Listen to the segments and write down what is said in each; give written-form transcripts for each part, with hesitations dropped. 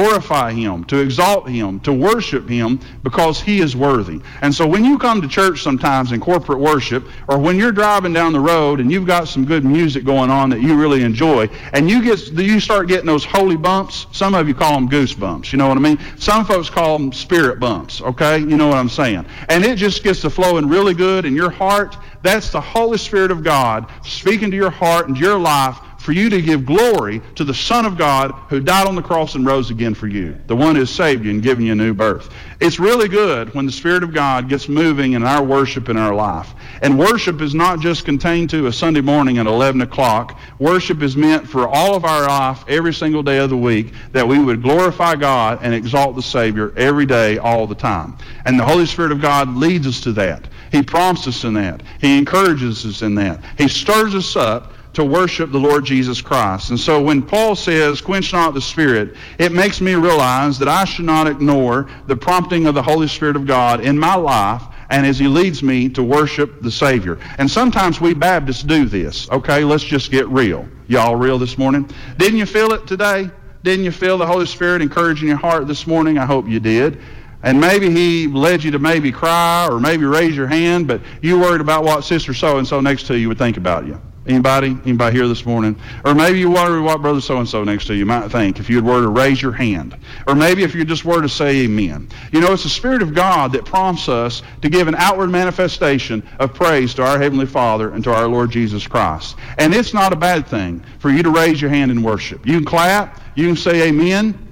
glorify Him, to exalt Him, to worship Him, because He is worthy. And so when you come to church sometimes in corporate worship, or when you're driving down the road and you've got some good music going on that you really enjoy, and you start getting those holy bumps. Some of you call them goosebumps, you know what I mean? Some folks call them spirit bumps, okay? You know what I'm saying? And it just gets to flowing really good in your heart. That's the Holy Spirit of God speaking to your heart and to your life, for you to give glory to the Son of God who died on the cross and rose again for you, the one who has saved you and given you a new birth. It's really good when the Spirit of God gets moving in our worship in our life. And worship is not just contained to a Sunday morning at 11 o'clock. Worship is meant for all of our life, every single day of the week, that we would glorify God and exalt the Savior every day, all the time. And the Holy Spirit of God leads us to that. He prompts us in that. He encourages us in that. He stirs us up to worship the Lord Jesus Christ. And so when Paul says, quench not the Spirit, it makes me realize that I should not ignore the prompting of the Holy Spirit of God in my life, and as He leads me to worship the Savior. And sometimes we Baptists do this. Okay, let's just get real. Y'all real this morning? Didn't you feel it today? Didn't you feel the Holy Spirit encouraging your heart this morning? I hope you did. And maybe He led you to maybe cry or maybe raise your hand, but you worried about what Sister so-and-so next to you would think about you. Anybody here this morning? Or maybe you wonder what Brother so-and-so next to you might think if you'd were to raise your hand. Or maybe if you just were to say amen. You know, it's the Spirit of God that prompts us to give an outward manifestation of praise to our Heavenly Father and to our Lord Jesus Christ. And it's not a bad thing for you to raise your hand in worship. You can clap. You can say amen.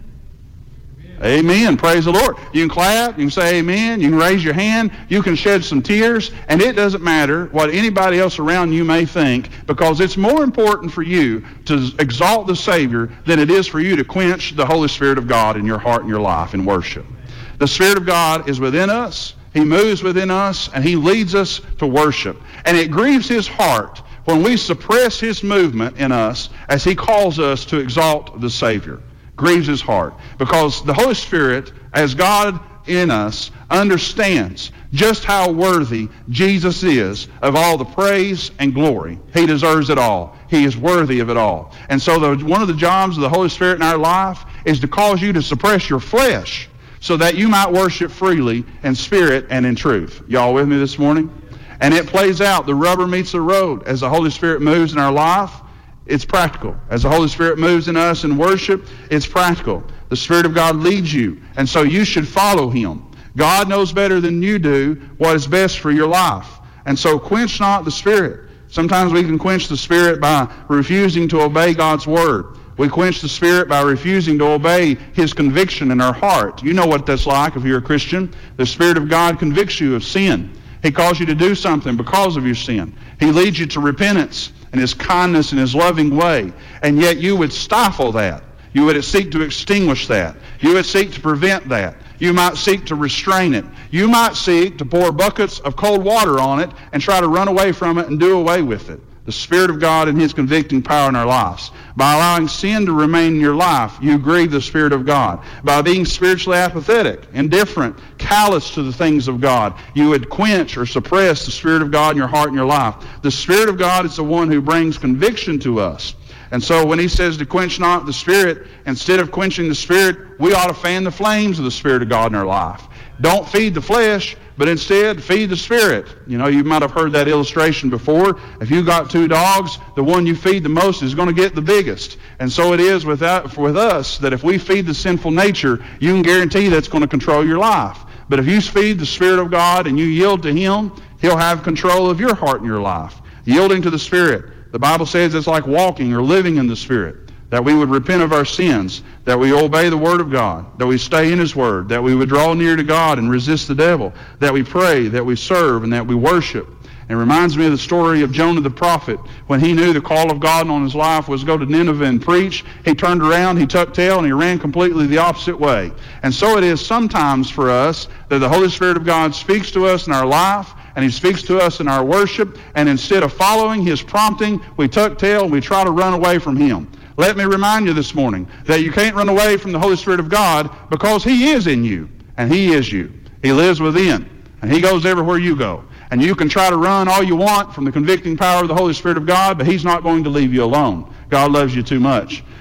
Amen. Praise the Lord. You can clap. You can say amen. You can raise your hand. You can shed some tears. And it doesn't matter what anybody else around you may think, because it's more important for you to exalt the Savior than it is for you to quench the Holy Spirit of God in your heart and your life in worship. The Spirit of God is within us. He moves within us, and He leads us to worship. And it grieves His heart when we suppress His movement in us as He calls us to exalt the Savior. Grieves His heart, because the Holy Spirit, as God in us, understands just how worthy Jesus is of all the praise and glory. He deserves it all. He is worthy of it all. And so one of the jobs of the Holy Spirit in our life is to cause you to suppress your flesh so that you might worship freely in spirit and in truth. Y'all with me this morning? And it plays out. The rubber meets the road as the Holy Spirit moves in our life. It's practical. As the Holy Spirit moves in us in worship, it's practical. The Spirit of God leads you, and so you should follow Him. God knows better than you do what is best for your life. And so quench not the Spirit. Sometimes we can quench the Spirit by refusing to obey God's Word. We quench the Spirit by refusing to obey His conviction in our heart. You know what that's like if you're a Christian. The Spirit of God convicts you of sin. He calls you to do something because of your sin. He leads you to repentance and His kindness and His loving way. And yet you would stifle that. You would seek to extinguish that. You would seek to prevent that. You might seek to restrain it. You might seek to pour buckets of cold water on it and try to run away from it and do away with it. The Spirit of God and His convicting power in our lives. By allowing sin to remain in your life, you grieve the Spirit of God. By being spiritually apathetic, indifferent, callous to the things of God, you would quench or suppress the Spirit of God in your heart and your life. The Spirit of God is the one who brings conviction to us. And so when He says to quench not the Spirit, instead of quenching the Spirit, we ought to fan the flames of the Spirit of God in our life. Don't feed the flesh, but instead feed the Spirit. You know, you might have heard that illustration before. If you got two dogs, the one you feed the most is going to get the biggest. And so it is with us, that if we feed the sinful nature, you can guarantee that's going to control your life. But if you feed the Spirit of God and you yield to Him, He'll have control of your heart and your life. Yielding to the Spirit. The Bible says it's like walking or living in the Spirit. That we would repent of our sins, that we obey the Word of God, that we stay in His Word, that we would draw near to God and resist the devil, that we pray, that we serve, and that we worship. It reminds me of the story of Jonah the prophet. When he knew the call of God on his life was to go to Nineveh and preach, he turned around, he tucked tail, and he ran completely the opposite way. And so it is sometimes for us that the Holy Spirit of God speaks to us in our life, and He speaks to us in our worship, and instead of following His prompting, we tuck tail and we try to run away from Him. Let me remind you this morning that you can't run away from the Holy Spirit of God, because He is in you, and He is you. He lives within, and He goes everywhere you go. And you can try to run all you want from the convicting power of the Holy Spirit of God, but He's not going to leave you alone. God loves you too much.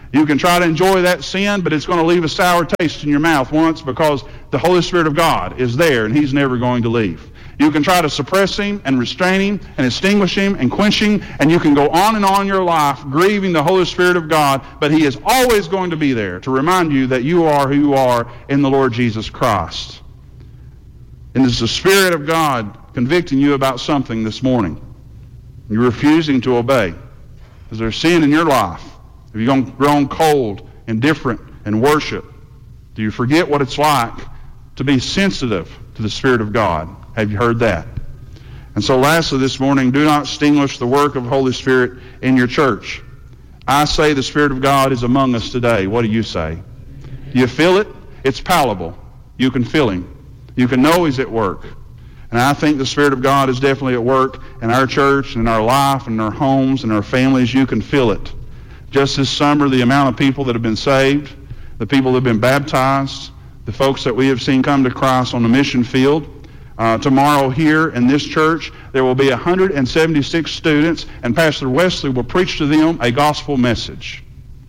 You can try to enjoy that sin, but it's going to leave a sour taste in your mouth once, because the Holy Spirit of God is there and he's never going to leave. You can try to suppress him and restrain him and extinguish him and quench him, and you can go on and on in your life grieving the Holy Spirit of God, but he is always going to be there to remind you that you are who you are in the Lord Jesus Christ. And it's the Spirit of God convicting you about something this morning. You're refusing to obey. Is there sin in your life? Have you grown cold, indifferent in worship? Do you forget what it's like to be sensitive to the Spirit of God? Have you heard that? And so lastly this morning, do not extinguish the work of the Holy Spirit in your church. I say the Spirit of God is among us today. What do you say? Do you feel it? It's palatable. You can feel him. You can know he's at work. And I think the Spirit of God is definitely at work in our church, and in our life, and in our homes, and our families. You can feel it. Just this summer, the amount of people that have been saved, the people that have been baptized, the folks that we have seen come to Christ on the mission field. Tomorrow here in this church, there will be 176 students, and Pastor Wesley will preach to them a gospel message.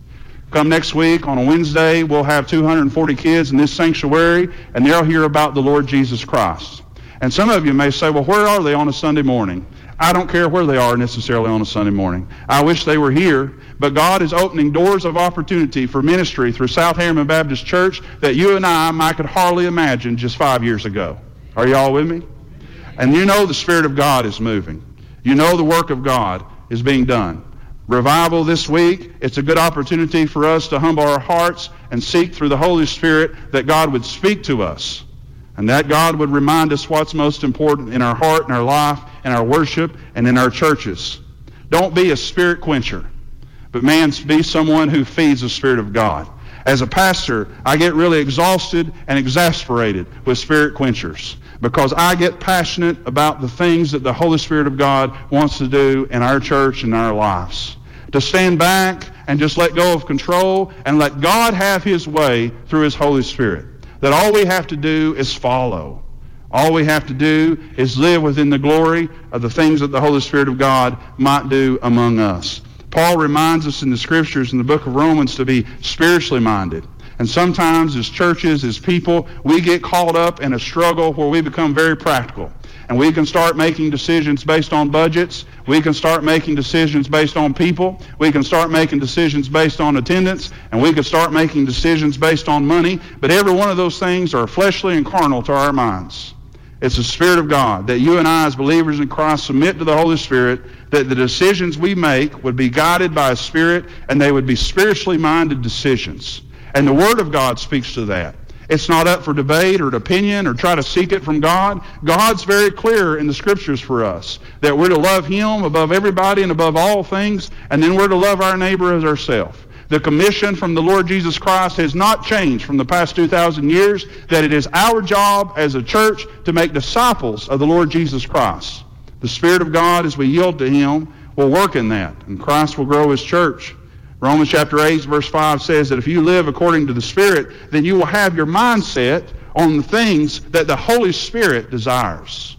Come next week on a Wednesday, we'll have 240 kids in this sanctuary, and they'll hear about the Lord Jesus Christ. And some of you may say, well, where are they on a Sunday morning? I don't care where they are necessarily on a Sunday morning. I wish they were here, but God is opening doors of opportunity for ministry through South Harriman Baptist Church that you and I could hardly imagine just 5 years ago. Are you all with me? And you know the Spirit of God is moving. You know the work of God is being done. Revival this week, it's a good opportunity for us to humble our hearts and seek through the Holy Spirit that God would speak to us, and that God would remind us what's most important in our heart, in our life, in our worship, and in our churches. Don't be a spirit quencher, but man, be someone who feeds the Spirit of God. As a pastor, I get really exhausted and exasperated with spirit quenchers, because I get passionate about the things that the Holy Spirit of God wants to do in our church and our lives. To stand back and just let go of control and let God have his way through his Holy Spirit. That all we have to do is follow. All we have to do is live within the glory of the things that the Holy Spirit of God might do among us. Paul reminds us in the Scriptures in the book of Romans to be spiritually minded. And sometimes as churches, as people, we get caught up in a struggle where we become very practical. And we can start making decisions based on budgets. We can start making decisions based on people. We can start making decisions based on attendance. And we can start making decisions based on money. But every one of those things are fleshly and carnal to our minds. It's the Spirit of God that you and I as believers in Christ submit to the Holy Spirit, that the decisions we make would be guided by a Spirit, and they would be spiritually minded decisions. And the Word of God speaks to that. It's not up for debate or opinion or try to seek it from God. God's very clear in the Scriptures for us that we're to love him above everybody and above all things, and then we're to love our neighbor as ourselves. The commission from the Lord Jesus Christ has not changed from the past 2,000 years, that it is our job as a church to make disciples of the Lord Jesus Christ. The Spirit of God, as we yield to him, will work in that, and Christ will grow his church. Romans chapter 8, verse 5 says that if you live according to the Spirit, then you will have your mindset on the things that the Holy Spirit desires.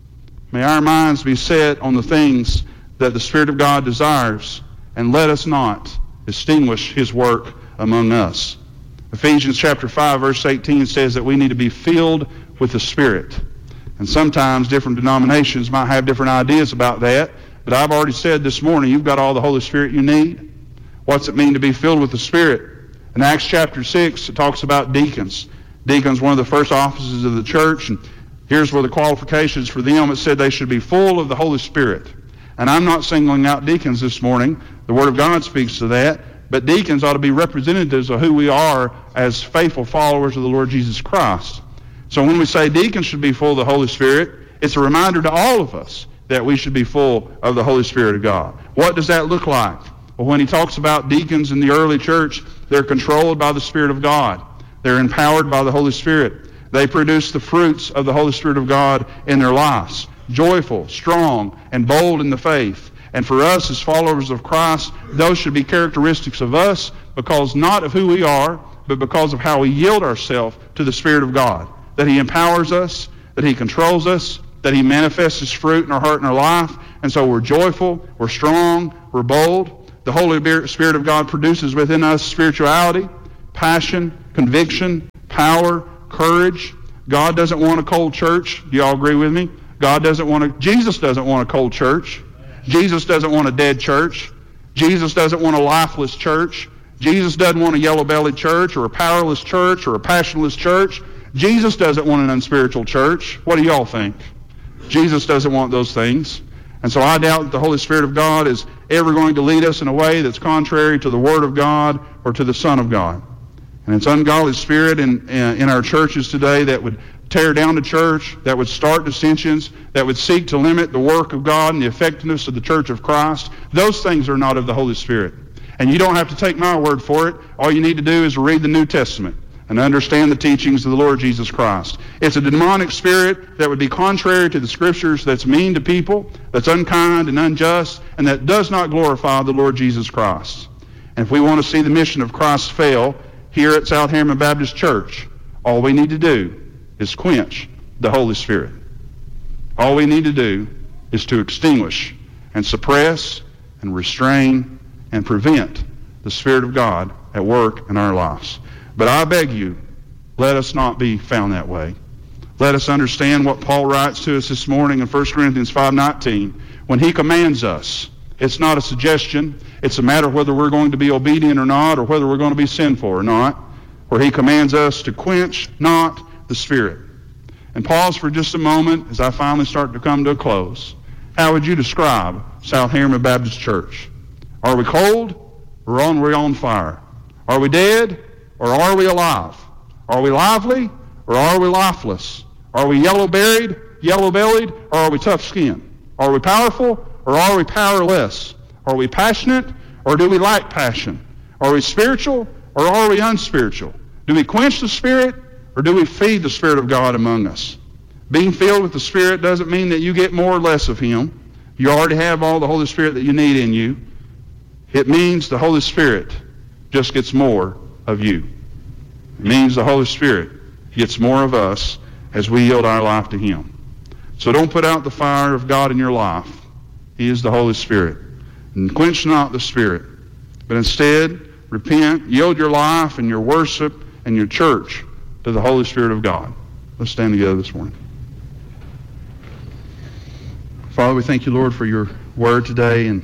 May our minds be set on the things that the Spirit of God desires, and let us not extinguish his work among us. Ephesians chapter 5, verse 18 says that we need to be filled with the Spirit. And sometimes different denominations might have different ideas about that, but I've already said this morning, you've got all the Holy Spirit you need. What's it mean to be filled with the Spirit? In Acts chapter 6, it talks about deacons. Deacons, one of the first offices of the church, and here's where the qualifications for them, it said they should be full of the Holy Spirit. And I'm not singling out deacons this morning. The Word of God speaks to that. But deacons ought to be representatives of who we are as faithful followers of the Lord Jesus Christ. So when we say deacons should be full of the Holy Spirit, it's a reminder to all of us that we should be full of the Holy Spirit of God. What does that look like? Well, when he talks about deacons in the early church, they're controlled by the Spirit of God. They're empowered by the Holy Spirit. They produce the fruits of the Holy Spirit of God in their lives. Joyful, strong, and bold in the faith. And for us as followers of Christ, those should be characteristics of us, because not of who we are, but because of how we yield ourselves to the Spirit of God. That he empowers us, that he controls us, that he manifests his fruit in our heart and our life. And so we're joyful, we're strong, we're bold. the Holy Spirit of God produces within us spirituality, passion, conviction, power, courage. God doesn't want a cold church. Do y'all agree with me? Jesus doesn't want a cold church. Jesus doesn't want a dead church. Jesus doesn't want a lifeless church. Jesus doesn't want a yellow-bellied church or a powerless church or a passionless church. Jesus doesn't want an unspiritual church. What do y'all think? Jesus doesn't want those things. And so I doubt that the Holy Spirit of God is ever going to lead us in a way that's contrary to the Word of God or to the Son of God. And it's ungodly spirit in our churches today that would tear down the church, that would start dissensions, that would seek to limit the work of God and the effectiveness of the church of Christ. Those things are not of the Holy Spirit. And you don't have to take my word for it. All you need to do is read the New Testament and understand the teachings of the Lord Jesus Christ. It's a demonic spirit that would be contrary to the Scriptures, that's mean to people, that's unkind and unjust, and that does not glorify the Lord Jesus Christ. And if we want to see the mission of Christ fail here at South Harriman Baptist Church, all we need to do is quench the Holy Spirit. All we need to do is to extinguish and suppress and restrain and prevent the Spirit of God at work in our lives. But I beg you, let us not be found that way. Let us understand what Paul writes to us this morning in 1 Corinthians 5:19 when he commands us. It's not a suggestion. It's a matter of whether we're going to be obedient or not, or whether we're going to be sinful or not, where he commands us to quench not the Spirit. And pause for just a moment as I finally start to come to a close. How would you describe South Harriman Baptist Church? Are we cold or are we on fire? Are we dead or are we alive? Are we lively or are we lifeless? Are we yellow-bellied, or are we tough-skinned? Are we powerful or are we powerless? Are we passionate or do we lack passion? Are we spiritual or are we unspiritual? Do we quench the Spirit or do we feed the Spirit of God among us? Being filled with the Spirit doesn't mean that you get more or less of Him. You already have all the Holy Spirit that you need in you. It means the Holy Spirit just gets more of you. It means the Holy Spirit gets more of us as we yield our life to Him. So don't put out the fire of God in your life. He is the Holy Spirit. And quench not the Spirit, but instead repent, yield your life and your worship and your church to the Holy Spirit of God. Let's stand together this morning. Father, we thank you, Lord, for your word today and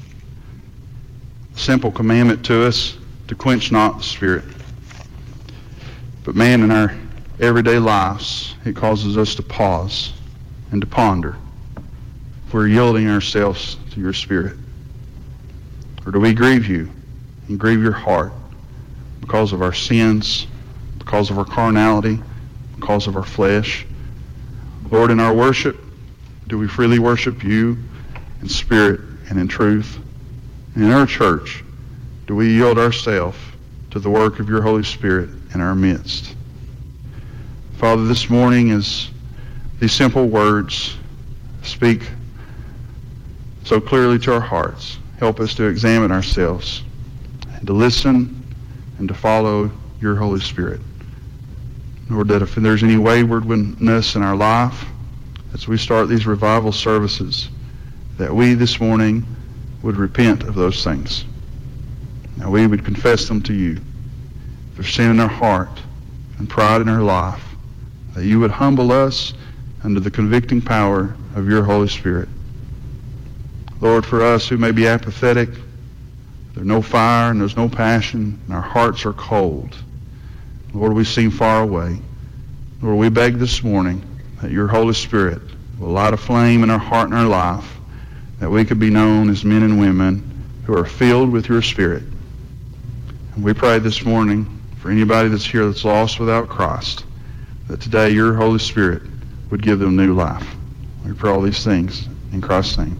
simple commandment to us to quench not the Spirit. But man, in our everyday lives, it causes us to pause and to ponder if we're yielding ourselves to your Spirit. Or do we grieve you and grieve your heart because of our sins, because of our carnality, because of our flesh? Lord, in our worship, do we freely worship you in spirit and in truth? And in our church, do we yield ourselves to the work of your Holy Spirit in our midst? Father, this morning as these simple words speak so clearly to our hearts, help us to examine ourselves and to listen and to follow your Holy Spirit. Lord, that if there's any waywardness in our life as we start these revival services, that we this morning would repent of those things. That we would confess them to you. If there's sin in our heart and pride in our life, that you would humble us under the convicting power of your Holy Spirit. Lord, for us who may be apathetic, there's no fire and there's no passion, and our hearts are cold. Lord, we seem far away. Lord, we beg this morning that your Holy Spirit will light a flame in our heart and our life, that we could be known as men and women who are filled with your Spirit. And we pray this morning for anybody that's here that's lost without Christ, that today your Holy Spirit would give them new life. We pray all these things in Christ's name.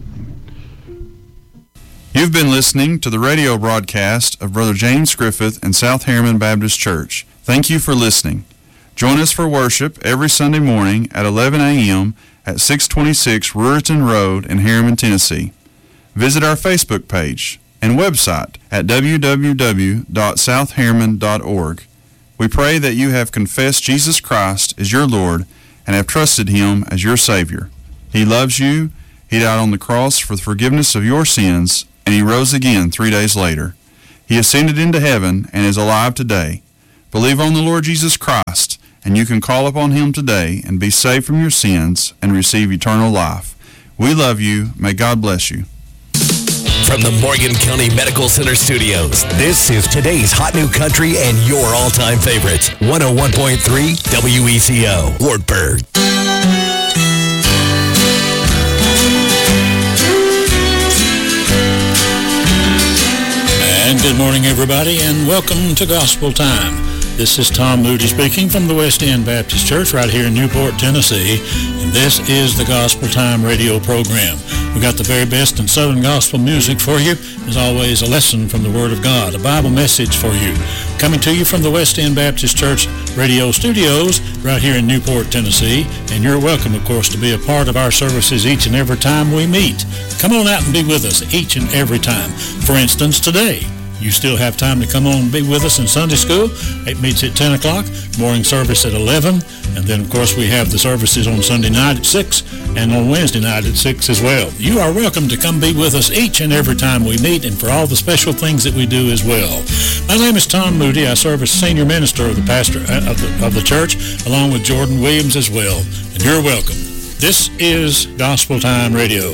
You've been listening to the radio broadcast of Brother James Griffith and South Harriman Baptist Church. Thank you for listening. Join us for worship every Sunday morning at 11 a.m. at 626 Ruritan Road in Harriman, Tennessee. Visit our Facebook page and website at www.southharriman.org. We pray that you have confessed Jesus Christ as your Lord and have trusted Him as your Savior. He loves you. He died on the cross for the forgiveness of your sins, and he rose again 3 days later. He ascended into heaven and is alive today. Believe on the Lord Jesus Christ, and you can call upon him today and be saved from your sins and receive eternal life. We love you. May God bless you. From the Morgan County Medical Center Studios, this is today's Hot New Country and your all-time favorites. 101.3 WECO, Wartburg. And good morning, everybody, and welcome to Gospel Time. This is Tom Moody speaking from the West End Baptist Church right here in Newport, Tennessee, and this is the Gospel Time radio program. We've got the very best in Southern gospel music for you. As always, a lesson from the Word of God, a Bible message for you. Coming to you from the West End Baptist Church radio studios right here in Newport, Tennessee, and you're welcome, of course, to be a part of our services each and every time we meet. Come on out and be with us each and every time. For instance, today, you still have time to come on and be with us in Sunday school. It meets at 10 o'clock, morning service at 11, and then, of course, we have the services on Sunday night at 6 and on Wednesday night at 6 as well. You are welcome to come be with us each and every time we meet and for all the special things that we do as well. My name is Tom Moody. I serve as senior minister of the pastor of the church, along with Jordan Williams as well, and you're welcome. This is Gospel Time Radio.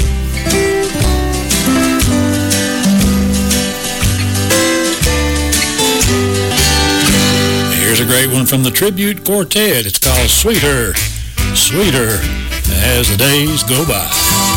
Here's a great one from the Tribute Quartet. It's called Sweeter, Sweeter as the Days Go By.